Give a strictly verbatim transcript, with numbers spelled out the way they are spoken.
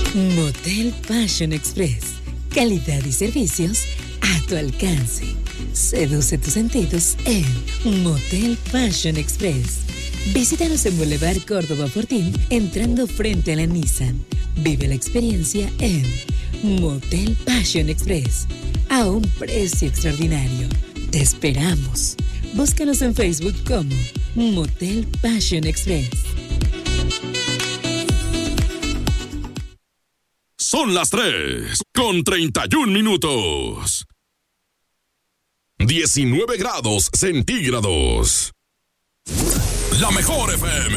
Motel Passion Express. Calidad y servicios a tu alcance. Seduce tus sentidos en Motel Passion Express. Visítanos en Boulevard Córdoba Fortín, entrando frente a la Nissan. Vive la experiencia en Motel Passion Express, a un precio extraordinario. Te esperamos. Búscanos en Facebook como Motel Passion Express. Son las tres con treinta y un minutos. diecinueve grados centígrados. La mejor F M.